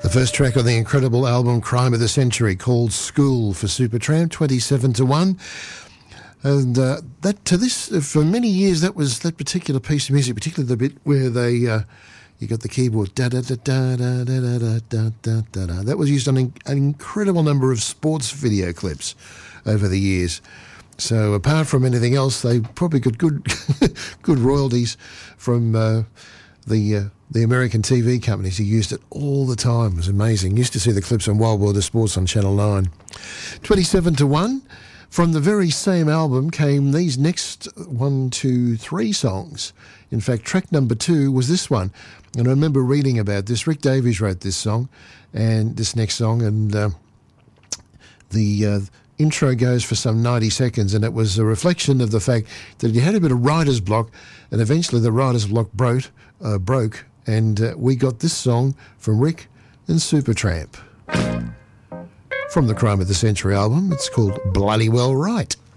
first track on the incredible album Crime of the Century, called School for Supertramp, 27-1. And for many years, that was that particular piece of music, particularly the bit where they, you got the keyboard, da-da-da-da-da-da-da-da-da-da. That was used on an incredible number of sports video clips over the years. So apart from anything else, they probably got good good royalties from the American TV companies who used it all the time. It was amazing. Used to see the clips on Wild World of Sports on Channel 9. 27-1. From the very same album came these next 1, 2, 3 songs. In fact, track number 2 was this one. And I remember reading about this. Rick Davies wrote this song, and this next song, and the intro goes for some 90 seconds, and it was a reflection of the fact that he had a bit of writer's block, and eventually the writer's block broke, and we got this song from Rick and Supertramp. From the Crime of the Century album, it's called Bloody Well Right.